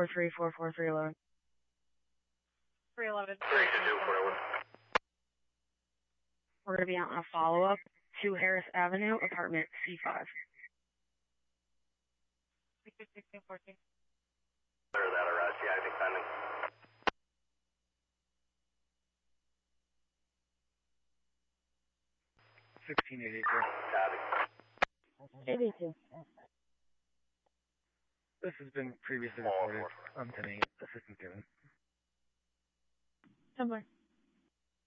311. 311. We're going to be out on a follow-up to Harris Avenue, apartment C5. 1614. Clear that arrest, yeah, I think pending. 1682. Copy. 82. This has been previously reported. I'm 10-8. Assistant given. Somewhere.